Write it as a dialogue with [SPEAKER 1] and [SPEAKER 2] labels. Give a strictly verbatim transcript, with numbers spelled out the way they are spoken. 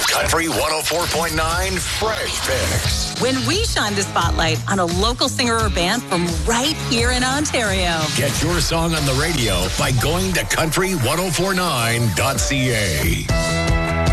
[SPEAKER 1] Country one oh four point nine Fresh Picks.
[SPEAKER 2] When we shine the spotlight on a local singer or band from right here in Ontario.
[SPEAKER 1] Get your song on the radio by going to country ten forty-nine dot c a.